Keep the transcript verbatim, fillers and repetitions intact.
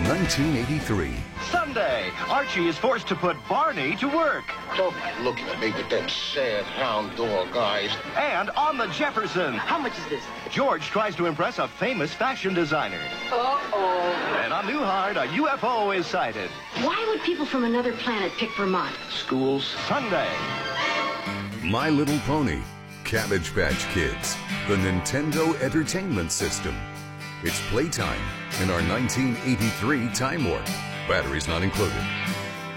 nineteen eighty-three. Sunday, Archie is forced to put Barney to work. Don't look at me with them sad hound dog eyes. And on the Jefferson, How much is this? George tries to impress a famous fashion designer. Uh-oh. And on Newhart, a U F O is sighted. Why would people from another planet pick Vermont? Schools Sunday. My Little Pony, Cabbage Patch Kids, the Nintendo Entertainment System. It's playtime in our nineteen eighty-three Time Warp. Batteries not included.